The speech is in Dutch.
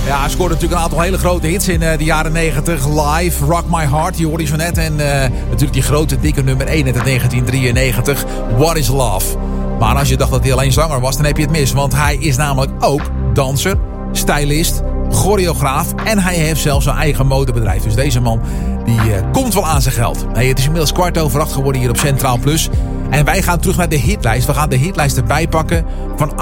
Ja, hij scoorde natuurlijk een aantal hele grote hits in de jaren 90. Live, Rock My Heart, die hoorde je zo net. En natuurlijk die grote, dikke nummer 1 uit 1993, What Is Love. Maar als je dacht dat hij alleen zanger was, dan heb je het mis. Want hij is namelijk ook danser, stylist, choreograaf. En hij heeft zelfs zijn eigen modebedrijf. Dus deze man, die komt wel aan zijn geld. Hey, het is inmiddels 7:15 geworden hier op Centraal Plus. En wij gaan terug naar de hitlijst. We gaan de hitlijst erbij pakken van